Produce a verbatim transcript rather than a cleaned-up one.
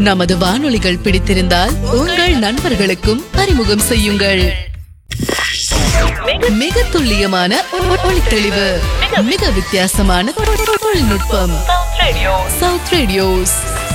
நமது வானொலிகள் பிடித்திருந்தால் உங்கள் நண்பர்களுக்கும் அறிமுகம் செய்யுங்கள். மிக துல்லியமான ஒளித்தெளிவு, மிக வித்தியாசமான தொழில்நுட்பம். South radios.